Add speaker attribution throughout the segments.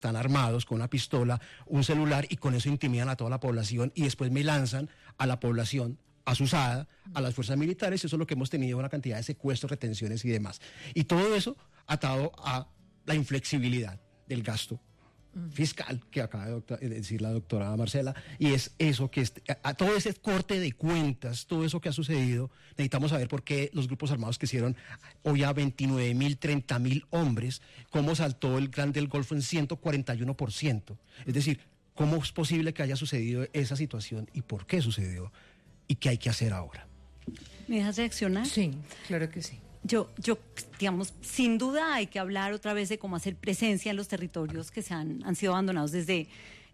Speaker 1: están armados con una pistola, un celular, y con eso intimidan a toda la población y después me lanzan a la población asusada, a las fuerzas militares. Eso es lo que hemos tenido, una cantidad de secuestros, retenciones y demás. Y todo eso atado a la inflexibilidad del gasto fiscal que acaba de decir la doctora Marcela, y es eso que a todo ese corte de cuentas, todo eso que ha sucedido, necesitamos saber por qué los grupos armados crecieron hoy a 29.000, 30.000 hombres, cómo saltó el Gran del Golfo en 141%. Es decir, cómo es posible que haya sucedido esa situación y por qué sucedió y qué hay que hacer ahora.
Speaker 2: ¿Me dejas reaccionar?
Speaker 3: Sí, claro que sí.
Speaker 2: Yo, digamos, sin duda hay que hablar otra vez de cómo hacer presencia en los territorios que han sido abandonados desde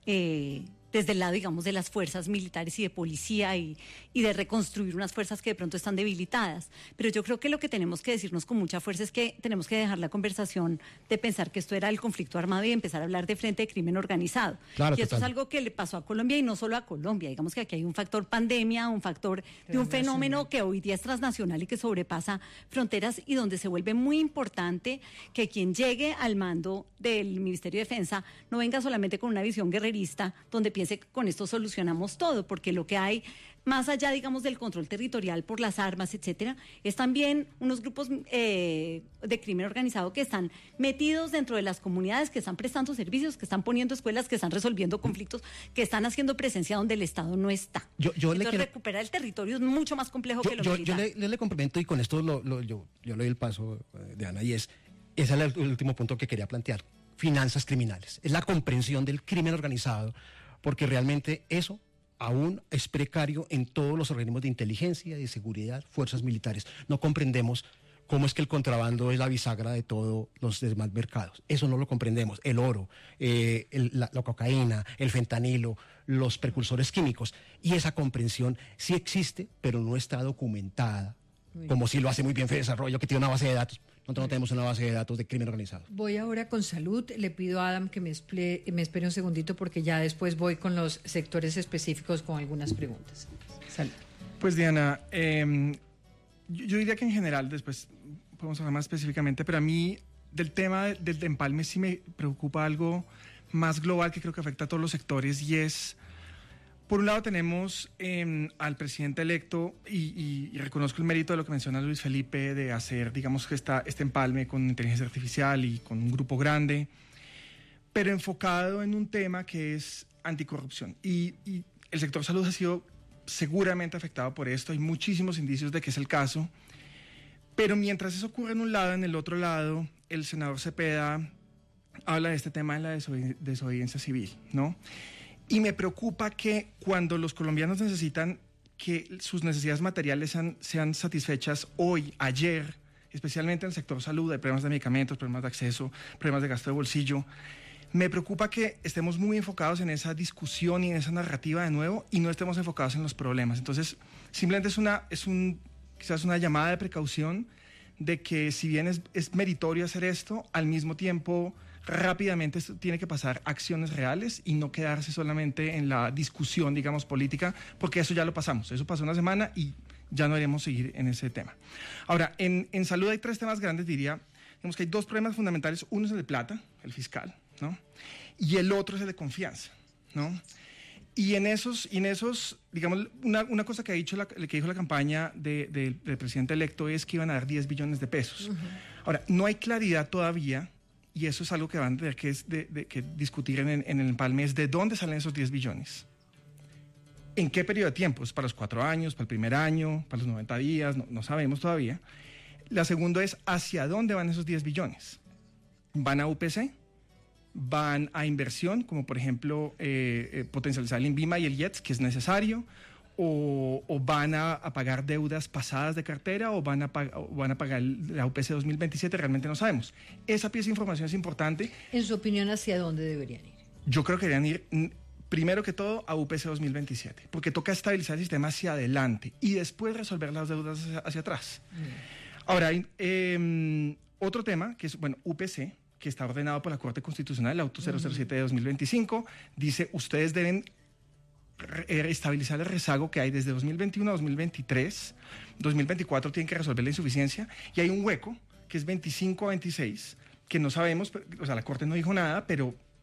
Speaker 2: el lado, digamos, de las fuerzas militares y de policía y de reconstruir unas fuerzas que de pronto están debilitadas. Pero yo creo que lo que tenemos que decirnos con mucha fuerza es que tenemos que dejar la conversación de pensar que esto era el conflicto armado y empezar a hablar de frente de crimen organizado.
Speaker 1: Claro,
Speaker 2: y esto es algo que le pasó a Colombia y no solo a Colombia. Digamos que aquí hay un factor pandemia, un factor de un fenómeno que hoy día es transnacional y que sobrepasa fronteras, y donde se vuelve muy importante que quien llegue al mando del Ministerio de Defensa no venga solamente con una visión guerrerista donde piense que con esto solucionamos todo, porque lo que hay más allá, digamos, del control territorial por las armas, etcétera, es también unos grupos de crimen organizado que están metidos dentro de las comunidades, que están prestando servicios, que están poniendo escuelas, que están resolviendo conflictos, que están haciendo presencia donde el Estado no está. Entonces, recuperar el territorio es mucho más complejo que lo militar.
Speaker 1: Yo le complemento, y con esto yo le doy el paso, Diana, y ese es el último punto que quería plantear. Finanzas criminales. Es la comprensión del crimen organizado, porque realmente eso aún es precario en todos los organismos de inteligencia, de seguridad, fuerzas militares. No comprendemos cómo es que el contrabando es la bisagra de todos los demás mercados. Eso no lo comprendemos. El oro, la cocaína, el fentanilo, los precursores químicos. Y esa comprensión sí existe, pero no está documentada, como sí lo hace muy bien FEDesarrollo, que tiene una base de datos. Nosotros no tenemos una base de datos de crimen organizado.
Speaker 3: Voy ahora con salud. Le pido a Adam que me espere un segundito, porque ya después voy con los sectores específicos con algunas preguntas. Salud.
Speaker 4: Pues Diana, yo diría que en general, después podemos hablar más específicamente, pero a mí del tema del empalme sí me preocupa algo más global que creo que afecta a todos los sectores, y es, por un lado tenemos al presidente electo, y reconozco el mérito de lo que menciona Luis Felipe, de hacer, digamos, que este empalme con inteligencia artificial y con un grupo grande, pero enfocado en un tema que es anticorrupción. Y el sector salud ha sido seguramente afectado por esto, hay muchísimos indicios de que es el caso, pero mientras eso ocurre en un lado, en el otro lado, el senador Cepeda habla de este tema de la desobediencia civil, ¿no? Y me preocupa que cuando los colombianos necesitan que sus necesidades materiales sean satisfechas hoy, ayer, especialmente en el sector salud, hay problemas de medicamentos, problemas de acceso, problemas de gasto de bolsillo, me preocupa que estemos muy enfocados en esa discusión y en esa narrativa de nuevo, y no estemos enfocados en los problemas. Entonces, simplemente quizás una llamada de precaución de que, si bien es meritorio hacer esto, al mismo tiempo rápidamente tiene que pasar acciones reales y no quedarse solamente en la discusión, digamos, política, porque eso ya lo pasamos. Eso pasó una semana y ya no deberíamos seguir en ese tema. Ahora, en salud hay tres temas grandes, diría. Digamos que hay dos problemas fundamentales. Uno es el de plata, el fiscal, ¿no? Y el otro es el de confianza, ¿no? Y en esos, digamos, una cosa que dijo la campaña del presidente electo es que iban a dar 10 billones de pesos. Uh-huh. Ahora, no hay claridad todavía, y eso es algo que van a tener que discutir en el empalme, es de dónde salen esos 10 billones. ¿En qué periodo de tiempo? ¿Es para los 4 años, para el primer año, para los 90 días? No sabemos todavía. La segunda es, ¿hacia dónde van esos 10 billones? ¿Van a UPC? ¿Van a inversión, como por ejemplo potencializar el INVIMA y el IETS, que es necesario? ¿O van a pagar deudas pasadas de cartera? ¿O van a pagar la UPC 2027? Realmente no sabemos. Esa pieza de información es importante.
Speaker 3: En su opinión, ¿hacia dónde deberían ir?
Speaker 4: Yo creo que deberían ir, primero que todo, a UPC 2027, porque toca estabilizar el sistema hacia adelante y después resolver las deudas hacia atrás. Ahora, otro tema, que es, UPC, que está ordenado por la Corte Constitucional, el auto 007 de 2025, dice, ustedes deben estabilizar el rezago que hay desde 2021 a 2023, 2024 tienen que resolver la insuficiencia, y hay un hueco, que es 25 a 26, que no sabemos, o sea, la Corte no dijo nada, pero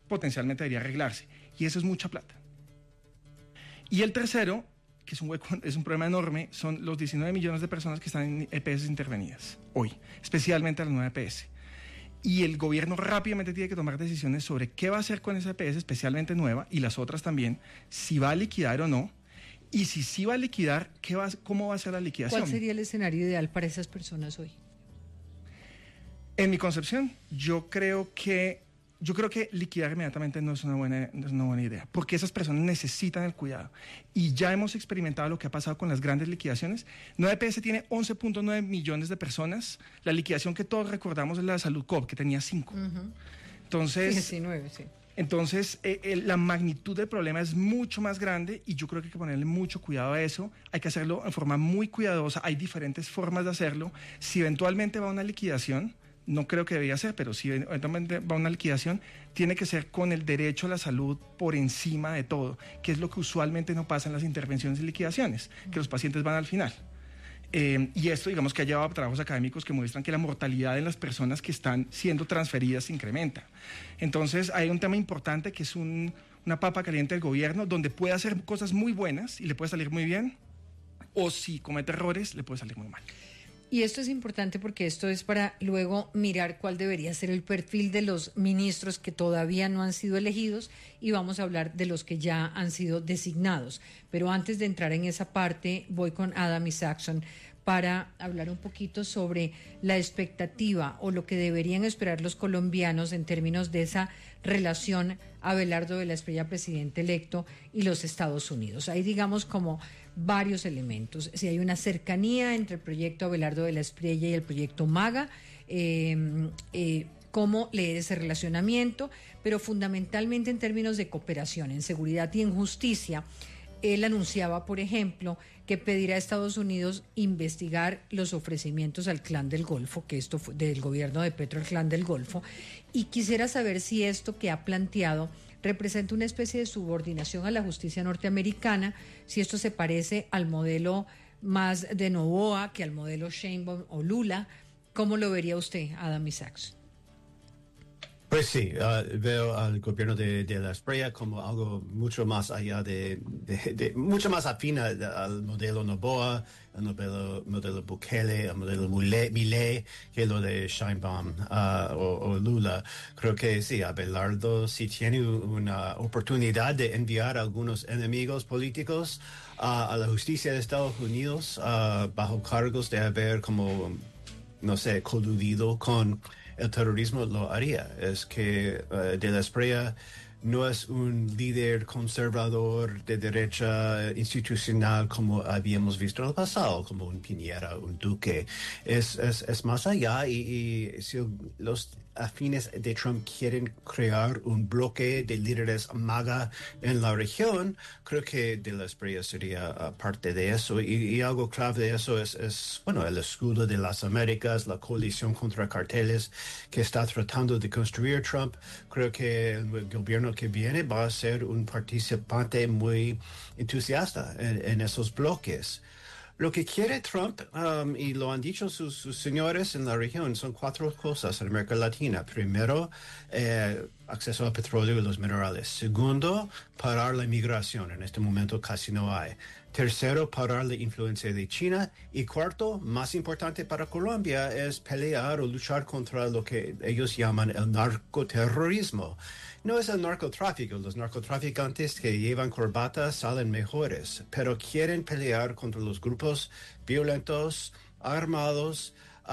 Speaker 4: potencialmente debería arreglarse. Y eso es mucha plata. Y el tercero, que es un problema enorme, son los 19 millones de personas que están en EPS intervenidas hoy, especialmente la nueva EPS. Y el gobierno rápidamente tiene que tomar decisiones sobre qué va a hacer con esa EPS, especialmente nueva, y las otras también, si va a liquidar o no, y si sí va a liquidar, ¿cómo va a ser la liquidación?
Speaker 3: ¿Cuál sería el escenario ideal para esas personas hoy?
Speaker 4: En mi concepción, yo creo que liquidar inmediatamente no es una buena idea, porque esas personas necesitan el cuidado. Y ya hemos experimentado lo que ha pasado con las grandes liquidaciones. 9PS tiene 11.9 millones de personas. La liquidación que todos recordamos es la de Salud Coop, que tenía 5. Entonces,
Speaker 3: 19, sí.
Speaker 4: Entonces, la magnitud del problema es mucho más grande y yo creo que hay que ponerle mucho cuidado a eso. Hay que hacerlo en forma muy cuidadosa. Hay diferentes formas de hacerlo. Si eventualmente va a una liquidación, no creo que debería ser, pero si eventualmente va a una liquidación, tiene que ser con el derecho a la salud por encima de todo, que es lo que usualmente no pasa en las intervenciones y liquidaciones, que los pacientes van al final. Y esto, digamos, que ha llevado a trabajos académicos que muestran que la mortalidad en las personas que están siendo transferidas se incrementa. Entonces, hay un tema importante que es una papa caliente del gobierno, donde puede hacer cosas muy buenas y le puede salir muy bien, o si comete errores, le puede salir muy mal.
Speaker 3: Y esto es importante porque esto es para luego mirar cuál debería ser el perfil de los ministros que todavía no han sido elegidos y vamos a hablar de los que ya han sido designados. Pero antes de entrar en esa parte, voy con Adam Isakson para hablar un poquito sobre la expectativa o lo que deberían esperar los colombianos en términos de esa relación Abelardo de la Espriella, presidente electo, y los Estados Unidos. Ahí digamos como varios elementos. Si hay una cercanía entre el proyecto Abelardo de la Espriella y el proyecto MAGA, cómo leer ese relacionamiento, pero fundamentalmente en términos de cooperación, en seguridad y en justicia. Él anunciaba, por ejemplo, que pedirá a Estados Unidos investigar los ofrecimientos al Clan del Golfo, que esto fue del gobierno de Petro, el Clan del Golfo, y quisiera saber si esto que ha planteado representa una especie de subordinación a la justicia norteamericana, si esto se parece al modelo más de Noboa que al modelo Sheinbaum o Lula. ¿Cómo lo vería usted, Adam Isakson?
Speaker 5: Pues sí, veo al gobierno de la Espriella como algo mucho más allá mucho más afín al modelo Noboa, al modelo Bukele, al modelo Milei, que lo de Sheinbaum o Lula. Creo que sí, Abelardo sí tiene una oportunidad de enviar a algunos enemigos políticos a la justicia de Estados Unidos bajo cargos de haber como, no sé, coludido con el terrorismo. Lo haría. Es que de la Espriella no es un líder conservador de derecha institucional como habíamos visto en el pasado, como un Piñera, un Duque. Es más allá y si los afines de Trump quieren crear un bloque de líderes MAGA en la región, creo que de la Espriella sería parte de eso. Y algo clave de eso es bueno, el escudo de las Américas, la coalición contra carteles que está tratando de construir Trump. Creo que el gobierno que viene va a ser un participante muy entusiasta en esos bloques. Lo que quiere Trump, y lo han dicho sus señores en la región, son 4 cosas en América Latina. Primero, acceso al petróleo y los minerales. Segundo, parar la inmigración. En este momento casi no hay. Tercero, parar la influencia de China. Y cuarto, más importante para Colombia, es pelear o luchar contra lo que ellos llaman el narcoterrorismo. No es el narcotráfico, los narcotraficantes que llevan corbatas salen mejores, pero quieren pelear contra los grupos violentos, armados,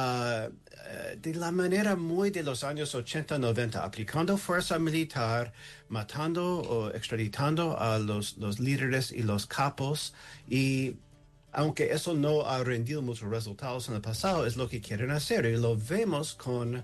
Speaker 5: de la manera muy de los años 80, 90, aplicando fuerza militar, matando o extraditando a los líderes y los capos. Y aunque eso no ha rendido muchos resultados en el pasado, es lo que quieren hacer. Y lo vemos con,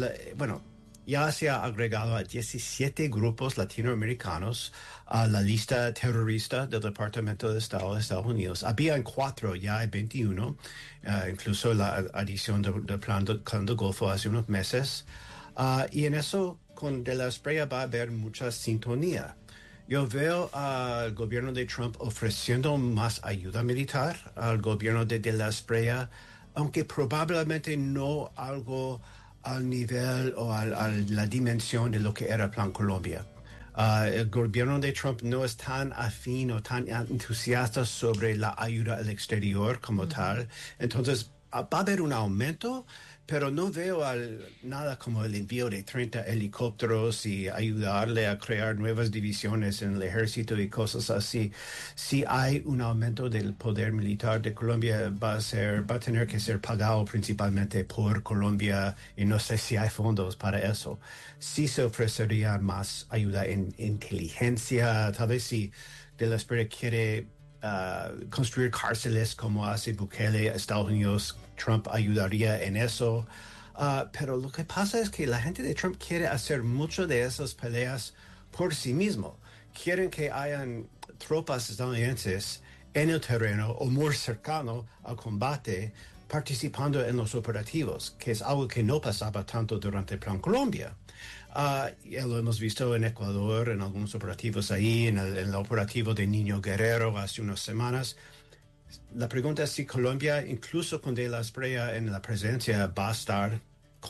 Speaker 5: ya se ha agregado a 17 grupos latinoamericanos a la lista terrorista del Departamento de Estado de Estados Unidos. Habían 4, ya hay 21, incluso la adición del Plan del Golfo hace unos meses. Y en eso, con de la Espriella va a haber mucha sintonía. Yo veo al gobierno de Trump ofreciendo más ayuda militar al gobierno de la Espriella, aunque probablemente no algo al nivel o a la dimensión de lo que era el Plan Colombia. El gobierno de Trump no es tan afín o tan entusiasta sobre la ayuda al exterior como tal. Entonces, va a haber un aumento, pero no veo nada como el envío de 30 helicópteros y ayudarle a crear nuevas divisiones en el ejército y cosas así. Si hay un aumento del poder militar de Colombia, va a tener que ser pagado principalmente por Colombia y no sé si hay fondos para eso. Sí se ofrecería más ayuda en inteligencia, tal vez si De la Espriella quiere construir cárceles como hace Bukele, Estados Unidos, Trump ayudaría en eso. Pero lo que pasa es que la gente de Trump quiere hacer mucho de esas peleas por sí mismo. Quieren que hayan tropas estadounidenses en el terreno o muy cercano al combate participando en los operativos, que es algo que no pasaba tanto durante el Plan Colombia. Ya lo hemos visto en Ecuador, en algunos operativos ahí, en el operativo de Niño Guerrero hace unas semanas. La pregunta es si Colombia, incluso con De la Espriella en la presidencia, va a estar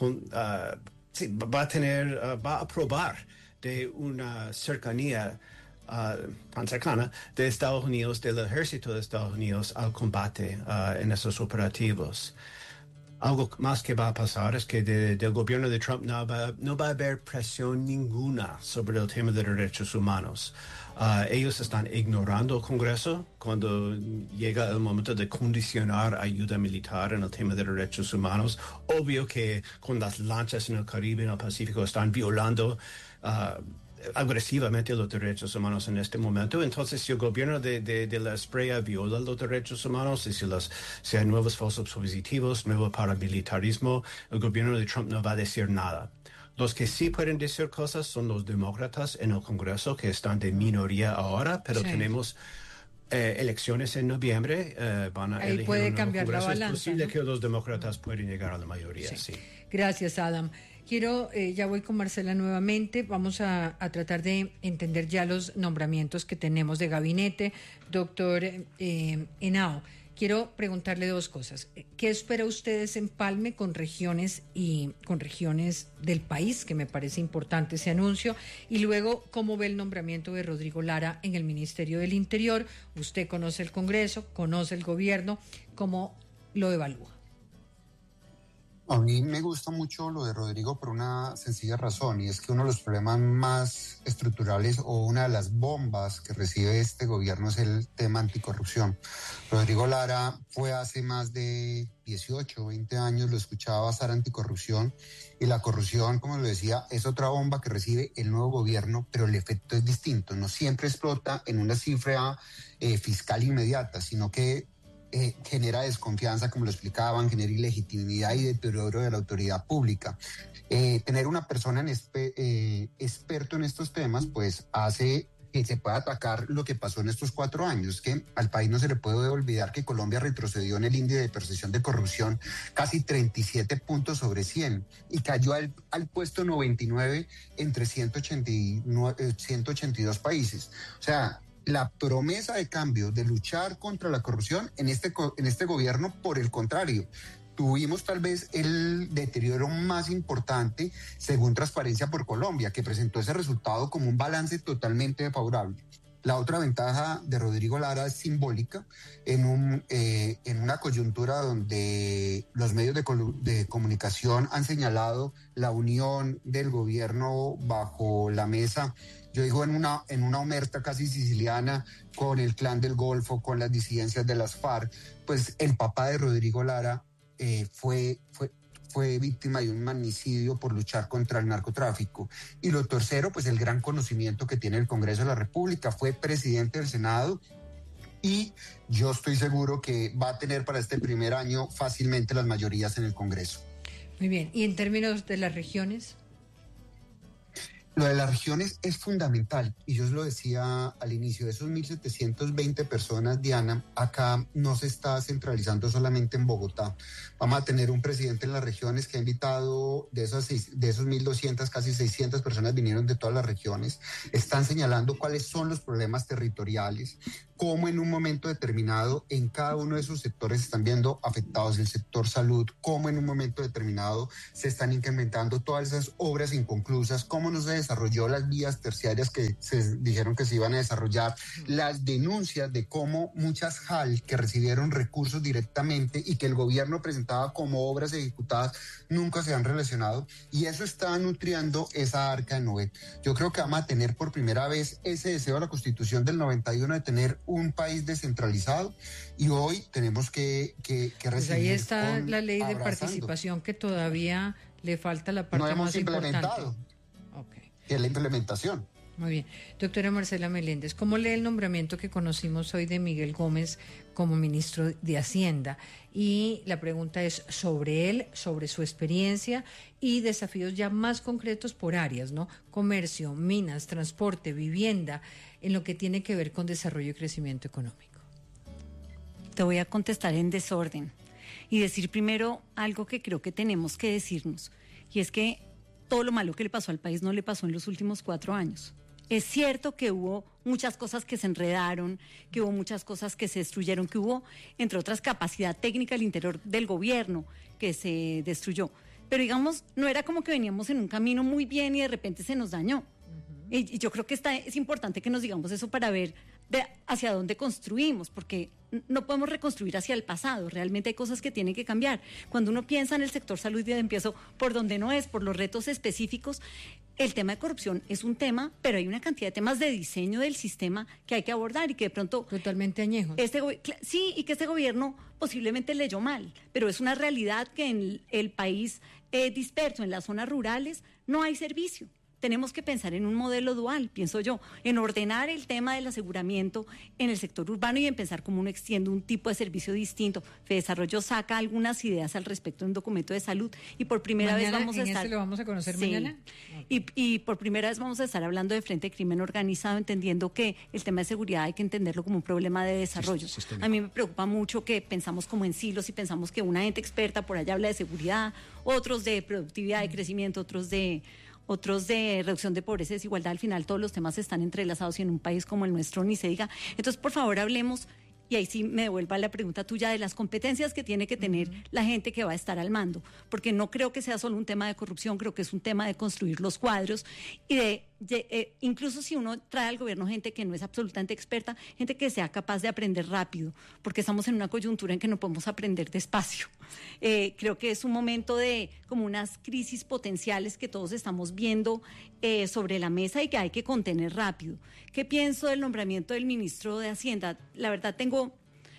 Speaker 5: va a probar de una cercanía tan cercana de Estados Unidos, del ejército de Estados Unidos al combate en esos operativos. Algo más que va a pasar es que del gobierno de Trump no va a haber presión ninguna sobre el tema de derechos humanos. Ellos están ignorando el Congreso cuando llega el momento de condicionar ayuda militar en el tema de derechos humanos. Obvio que con las lanchas en el Caribe, en el Pacífico, están violando agresivamente los derechos humanos en este momento. Entonces, si el gobierno de la Espriella viola los derechos humanos y si hay nuevos falsos positivos, nuevo paramilitarismo, el gobierno de Trump no va a decir nada. Los que sí pueden decir cosas son los demócratas en el Congreso, que están de minoría ahora, pero tenemos elecciones en noviembre. Van a
Speaker 3: Ahí
Speaker 5: elegir
Speaker 3: puede
Speaker 5: un nuevo
Speaker 3: cambiar la
Speaker 5: Congreso.
Speaker 3: balanza,
Speaker 5: Es posible
Speaker 3: ¿no?
Speaker 5: que los demócratas pueden llegar a la mayoría, sí.
Speaker 3: Gracias, Adam. Quiero, ya voy con Marcela nuevamente, vamos a tratar de entender ya los nombramientos que tenemos de gabinete. Doctor Henao, quiero preguntarle dos cosas. ¿Qué espera usted Empalme con regiones y con regiones del país? Que me parece importante ese anuncio. Y luego, ¿cómo ve el nombramiento de Rodrigo Lara en el Ministerio del Interior? Usted conoce el Congreso, conoce el gobierno, ¿cómo lo evalúa?
Speaker 6: A mí me gusta mucho lo de Rodrigo por una sencilla razón, y es que uno de los problemas más estructurales o una de las bombas que recibe este gobierno es el tema anticorrupción. Rodrigo Lara fue hace más de 18 o 20 años, lo escuchaba basar anticorrupción, y la corrupción, como lo decía, es otra bomba que recibe el nuevo gobierno, pero el efecto es distinto. No siempre explota en una cifra fiscal inmediata, sino que genera desconfianza, como lo explicaban, genera ilegitimidad y deterioro de la autoridad pública. Tener una persona experto en estos temas, pues hace que se pueda atacar lo que pasó en estos 4 años, que al país no se le puede olvidar que Colombia retrocedió en el índice de percepción de corrupción casi 37 puntos sobre 100 y cayó al puesto 99 entre 182 países. O sea, la promesa de cambio, de luchar contra la corrupción en este gobierno, por el contrario, tuvimos tal vez el deterioro más importante según Transparencia por Colombia, que presentó ese resultado como un balance totalmente desfavorable. La otra ventaja de Rodrigo Lara es simbólica en una coyuntura donde los medios de comunicación han señalado la unión del gobierno bajo la mesa, yo digo en una omerta casi siciliana, con el Clan del Golfo, con las disidencias de las FARC. Pues el papá de Rodrigo Lara fue víctima de un magnicidio por luchar contra el narcotráfico. Y lo tercero, pues el gran conocimiento que tiene el Congreso de la República. Fue presidente del Senado y yo estoy seguro que va a tener para este primer año fácilmente las mayorías en el Congreso.
Speaker 3: Muy bien. ¿Y en términos de las regiones?
Speaker 6: Lo de las regiones es fundamental, y yo os lo decía al inicio, de esos 1.720 personas, Diana, acá no se está centralizando solamente en Bogotá. Vamos a tener un presidente en las regiones que ha invitado, de esos 1.200, casi 600 personas vinieron de todas las regiones, están señalando cuáles son los problemas territoriales. cómo en un momento determinado en cada uno de esos sectores se están viendo afectados, el sector salud, cómo en un momento determinado se están incrementando todas esas obras inconclusas, cómo no se desarrolló las vías terciarias que se dijeron que se iban a desarrollar, las denuncias de cómo muchas JAL que recibieron recursos directamente y que el gobierno presentaba como obras ejecutadas nunca se han relacionado, y eso está nutriendo esa arca de Noé. Yo creo que vamos a tener por primera vez ese deseo de la Constitución del 91 de tener un país descentralizado, y hoy tenemos que recibir.
Speaker 3: Pues ahí está la ley de
Speaker 6: abrazando.
Speaker 3: participación, que todavía le falta la parte
Speaker 6: no hemos
Speaker 3: más importante.
Speaker 6: implementado, que es la implementación.
Speaker 3: Muy bien. Doctora Marcela Meléndez, ¿cómo lee el nombramiento que conocimos hoy de Miguel Gómez como ministro de Hacienda? Y la pregunta es sobre él, sobre su experiencia y desafíos ya más concretos por áreas, ¿no? Comercio, minas, transporte, vivienda, en lo que tiene que ver con desarrollo y crecimiento económico.
Speaker 2: Te voy a contestar en desorden y decir primero algo que creo que tenemos que decirnos, y es que todo lo malo que le pasó al país no le pasó en los últimos 4 años. Es cierto que hubo muchas cosas que se enredaron, que hubo muchas cosas que se destruyeron, que hubo, entre otras, capacidad técnica al interior del gobierno que se destruyó. Pero digamos, no era como que veníamos en un camino muy bien y de repente se nos dañó. Y yo creo que es importante que nos digamos eso para ver hacia dónde construimos, porque no podemos reconstruir hacia el pasado. Realmente hay cosas que tienen que cambiar. Cuando uno piensa en el sector salud, y empiezo por donde no es, por los retos específicos, el tema de corrupción es un tema, pero hay una cantidad de temas de diseño del sistema que hay que abordar y que de pronto...
Speaker 3: Totalmente añejos.
Speaker 2: Sí, y que este gobierno posiblemente leyó mal, pero es una realidad que en el país disperso, en las zonas rurales, no hay servicio. Tenemos que pensar en un modelo dual, pienso yo, en ordenar el tema del aseguramiento en el sector urbano y en pensar cómo uno extiende un tipo de servicio distinto. FEDesarrollo saca algunas ideas al respecto en un documento de salud y por primera vez vamos a estar...
Speaker 3: ¿Lo vamos a conocer
Speaker 2: sí,
Speaker 3: mañana?
Speaker 2: Y por primera vez vamos a estar hablando de frente de crimen organizado, entendiendo que el tema de seguridad hay que entenderlo como un problema de desarrollo. A mí me preocupa mucho que pensamos como en silos y pensamos que una ente experta por allá habla de seguridad, otros de productividad, de crecimiento, otros de reducción de pobreza y desigualdad. Al final todos los temas están entrelazados y en un país como el nuestro ni se diga. Entonces, por favor, hablemos, y ahí sí me devuelva la pregunta tuya, de las competencias que tiene que tener la gente que va a estar al mando, porque no creo que sea solo un tema de corrupción, creo que es un tema de construir los cuadros y incluso si uno trae al gobierno gente que no es absolutamente experta, gente que sea capaz de aprender rápido, porque estamos en una coyuntura en que no podemos aprender despacio. Creo que es un momento de como unas crisis potenciales que todos estamos viendo sobre la mesa y que hay que contener rápido. ¿Qué pienso del nombramiento del ministro de Hacienda? La verdad tengo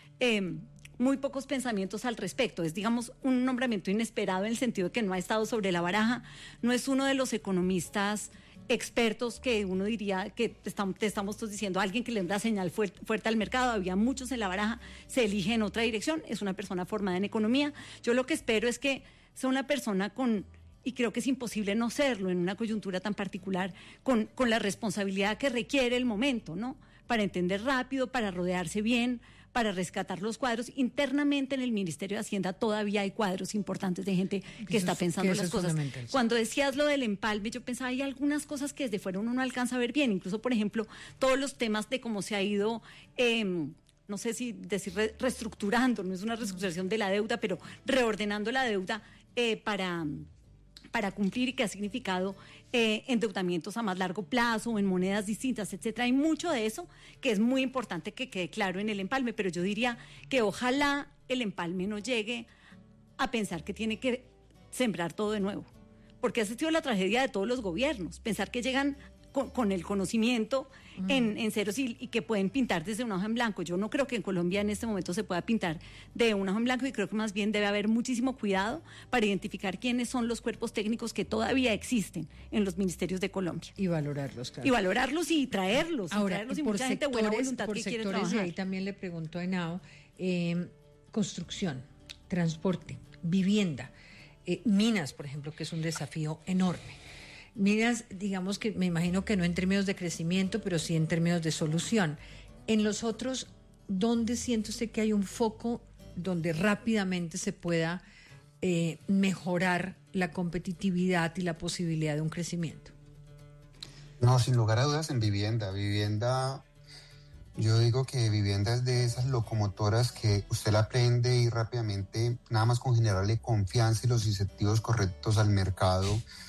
Speaker 2: muy pocos pensamientos al respecto. Es, digamos, un nombramiento inesperado en el sentido de que no ha estado sobre la baraja, no es uno de los economistas expertos que uno diría que te estamos todos diciendo, alguien que le da señal fuerte al mercado. Había muchos en la baraja, se elige en otra dirección, es una persona formada en economía. Yo lo que espero es que sea una persona y creo que es imposible no serlo en una coyuntura tan particular, con la responsabilidad que requiere el momento, ¿no? Para entender rápido, para rodearse bien, para rescatar los cuadros. Internamente en el Ministerio de Hacienda todavía hay cuadros importantes de gente que está pensando las cosas. Cuando decías lo del empalme, yo pensaba, hay algunas cosas que desde fuera uno no alcanza a ver bien, incluso, por ejemplo, todos los temas de cómo se ha ido... no sé si decir reestructurando, no es una reestructuración de la deuda, pero reordenando la deuda para cumplir, y que ha significado endeudamientos a más largo plazo, en monedas distintas, etcétera. Hay mucho de eso que es muy importante que quede claro en el empalme, pero yo diría que ojalá el empalme no llegue a pensar que tiene que sembrar todo de nuevo, porque esa ha sido la tragedia de todos los gobiernos, pensar que llegan con el conocimiento en ceros y que pueden pintar desde una hoja en blanco. Yo no creo que en Colombia en este momento se pueda pintar de una hoja en blanco, y creo que más bien debe haber muchísimo cuidado para identificar quiénes son los cuerpos técnicos que todavía existen en los ministerios de Colombia.
Speaker 3: Y valorarlos, claro.
Speaker 2: Y valorarlos y traerlos.
Speaker 3: Ahora,
Speaker 2: y mucha gente de buena voluntad que quiere trabajar.
Speaker 3: Y ahí también le pregunto a Henao, construcción, transporte, vivienda, minas, por ejemplo, que es un desafío enorme. Miras, digamos que me imagino que no en términos de crecimiento, pero sí en términos de solución. En los otros, ¿dónde siente usted que hay un foco donde rápidamente se pueda mejorar la competitividad y la posibilidad de un crecimiento?
Speaker 6: No, sin lugar a dudas en vivienda. Yo digo que vivienda es de esas locomotoras que usted la prende y rápidamente, nada más con generarle confianza y los incentivos correctos al mercado,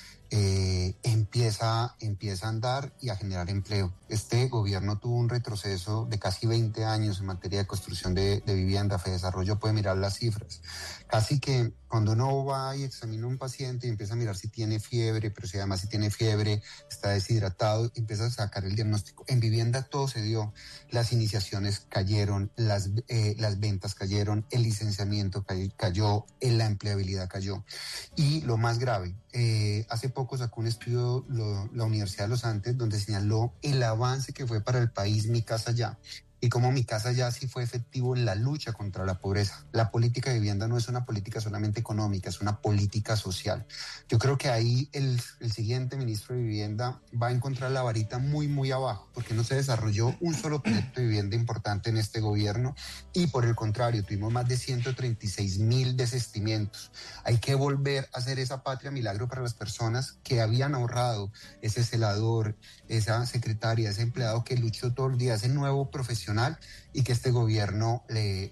Speaker 6: empieza a andar y a generar empleo. Este gobierno tuvo un retroceso de casi 20 años en materia de construcción de vivienda. FEDesarrollo puede mirar las cifras. Casi que cuando uno va y examina a un paciente y empieza a mirar si tiene fiebre, pero si además si tiene fiebre, está deshidratado, empieza a sacar el diagnóstico. En vivienda todo se dio. Las iniciaciones cayeron, las ventas cayeron, el licenciamiento cayó, la empleabilidad cayó. Y lo más grave, hace poco sacó un estudio la Universidad de los Andes donde señaló el avance que fue para el país Mi Casa Ya y cómo Mi Casa Ya sí fue efectivo en la lucha contra la pobreza. La política de vivienda no es una política solamente económica, es una política social. Yo creo que ahí el siguiente ministro de Vivienda va a encontrar la varita muy, muy abajo, porque no se desarrolló un solo proyecto de vivienda importante en este gobierno y por el contrario, tuvimos más de 136,000 desistimientos. Hay que volver a hacer esa patria milagro para las personas que habían ahorrado, ese celador, esa secretaria, ese empleado que luchó todo el día, ese nuevo profesional y que este gobierno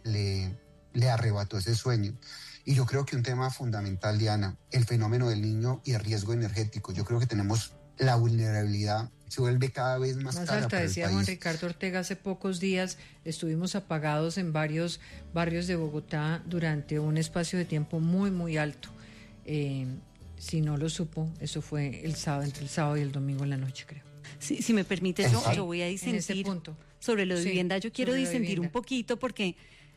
Speaker 6: le arrebató ese sueño. Y yo creo que un tema fundamental, Diana, el fenómeno del niño y el riesgo energético. Yo creo que tenemos la vulnerabilidad, se vuelve cada vez más cara
Speaker 3: alta,
Speaker 6: para el
Speaker 3: decía
Speaker 6: país.
Speaker 3: Juan Ricardo Ortega hace pocos días, estuvimos apagados en varios barrios de Bogotá durante un espacio de tiempo muy, muy alto. Si no lo supo, eso fue el sábado, entre el sábado y el domingo en la noche, creo.
Speaker 2: Si me permite, yo voy a disentir sobre lo de vivienda. Yo quiero disentir un poquito porque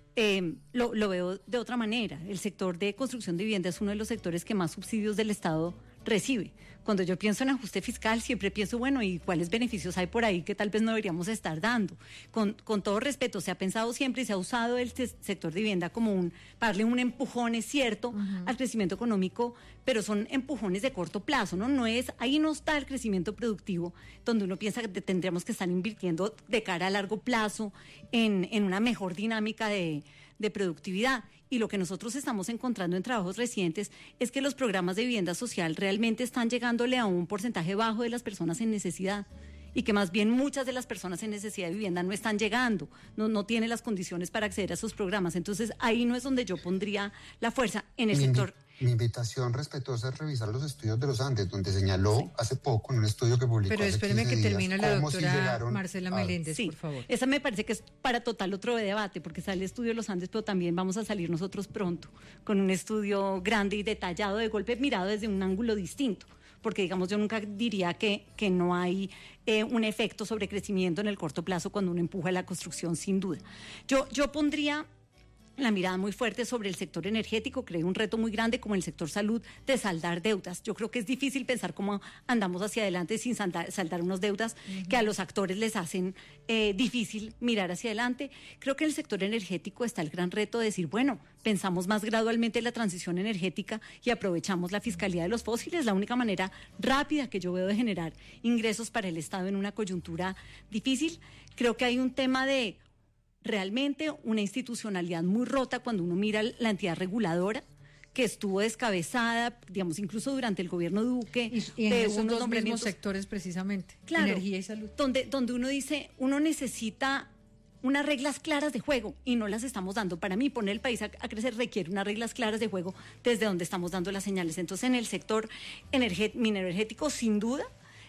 Speaker 2: lo veo de otra manera. El sector de construcción de vivienda es uno de los sectores que más subsidios del Estado recibe. Cuando yo pienso en ajuste fiscal, siempre pienso, bueno, ¿y cuáles beneficios hay por ahí que tal vez no deberíamos estar dando? Con todo respeto, se ha pensado siempre y se ha usado el sector de vivienda como para darle un empujón, es cierto, al crecimiento económico, pero son empujones de corto plazo, ¿no? Ahí no está el crecimiento productivo, donde uno piensa que tendríamos que estar invirtiendo de cara a largo plazo en una mejor dinámica de productividad. Y lo que nosotros estamos encontrando en trabajos recientes es que los programas de vivienda social realmente están llegándole a un porcentaje bajo de las personas en necesidad y que más bien muchas de las personas en necesidad de vivienda no están llegando, no tienen las condiciones para acceder a esos programas. Entonces ahí no es donde yo pondría la fuerza en el sector.
Speaker 6: Mi invitación respetuosa es revisar los estudios de los Andes, donde señaló hace poco en un estudio que publicó.
Speaker 3: Pero espéreme que termine la doctora Marcela Meléndez,
Speaker 2: sí,
Speaker 3: por favor.
Speaker 2: Esa me parece que es para total otro debate, porque sale el estudio de los Andes, pero también vamos a salir nosotros pronto con un estudio grande y detallado, de golpe mirado desde un ángulo distinto. Porque, digamos, yo nunca diría que no hay un efecto sobre crecimiento en el corto plazo cuando uno empuja la construcción, sin duda. Yo pondría la mirada muy fuerte sobre el sector energético. Creo un reto muy grande como el sector salud de saldar deudas. Yo creo que es difícil pensar cómo andamos hacia adelante sin saldar unas deudas que a los actores les hacen difícil mirar hacia adelante. Creo que en el sector energético está el gran reto de decir, bueno, pensamos más gradualmente la transición energética y aprovechamos la fiscalidad de los fósiles, la única manera rápida que yo veo de generar ingresos para el Estado en una coyuntura difícil. Creo que hay un tema de realmente una institucionalidad muy rota cuando uno mira la entidad reguladora que estuvo descabezada, digamos, incluso durante el gobierno Duque.
Speaker 3: Y en esos dos mismos sectores precisamente,
Speaker 2: claro,
Speaker 3: energía y salud.
Speaker 2: Donde uno dice, uno necesita unas reglas claras de juego y no las estamos dando. Para mí, poner el país a crecer requiere unas reglas claras de juego desde donde estamos dando las señales. Entonces, en el sector mineroenergético, sin duda,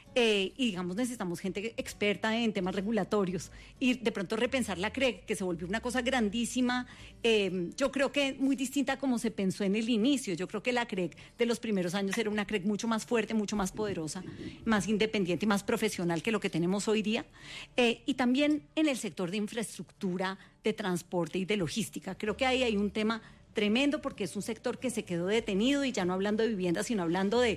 Speaker 2: y digamos necesitamos gente experta en temas regulatorios y de pronto repensar la CREC, que se volvió una cosa grandísima, yo creo que muy distinta a como se pensó en el inicio. Yo creo que la CREC de los primeros años era una CREC mucho más fuerte, mucho más poderosa, más independiente y más profesional que lo que tenemos hoy día, y también en el sector de infraestructura, de transporte y de logística. Creo que ahí hay un tema tremendo porque es un sector que se quedó detenido, y ya no hablando de vivienda, sino hablando de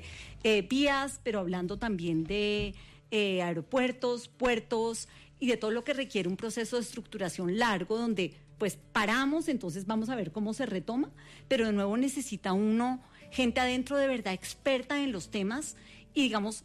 Speaker 2: vías, pero hablando también de aeropuertos, puertos y de todo lo que requiere un proceso de estructuración largo donde pues paramos, entonces vamos a ver cómo se retoma, pero de nuevo necesita uno gente adentro de verdad experta en los temas y digamos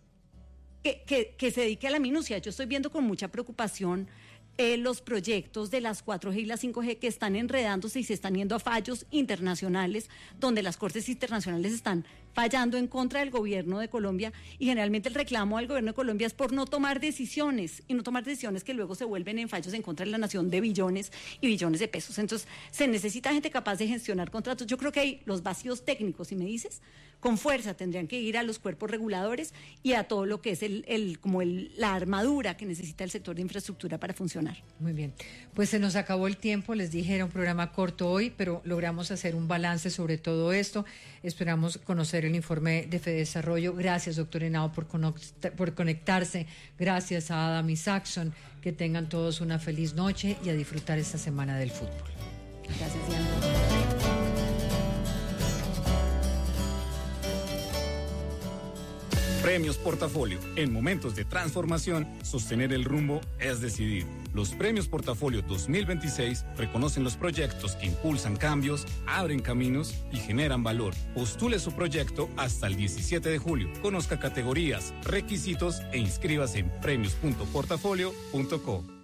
Speaker 2: que se dedique a la minucia. Yo estoy viendo con mucha preocupación los proyectos de las 4G y las 5G que están enredándose y se están yendo a fallos internacionales, donde las cortes internacionales están fallando en contra del gobierno de Colombia, y generalmente el reclamo al gobierno de Colombia es por no tomar decisiones, y no tomar decisiones que luego se vuelven en fallos en contra de la nación de billones y billones de pesos. Entonces, se necesita gente capaz de gestionar contratos. Yo creo que hay los vacíos técnicos, si me dices, con fuerza tendrían que ir a los cuerpos reguladores y a todo lo que es la armadura que necesita el sector de infraestructura para funcionar.
Speaker 3: Muy bien, pues se nos acabó el tiempo, les dije era un programa corto hoy, pero logramos hacer un balance sobre todo esto. Esperamos conocer el informe de Fedesarrollo. Gracias, doctor Henao, por conectarse. Gracias a Adam y Saxon. Que tengan todos una feliz noche y a disfrutar esta semana del fútbol.
Speaker 2: Gracias, Diana.
Speaker 7: Premios Portafolio. En momentos de transformación, sostener el rumbo es decidir. Los Premios Portafolio 2026 reconocen los proyectos que impulsan cambios, abren caminos y generan valor. Postule su proyecto hasta el 17 de julio. Conozca categorías, requisitos e inscríbase en premios.portafolio.co.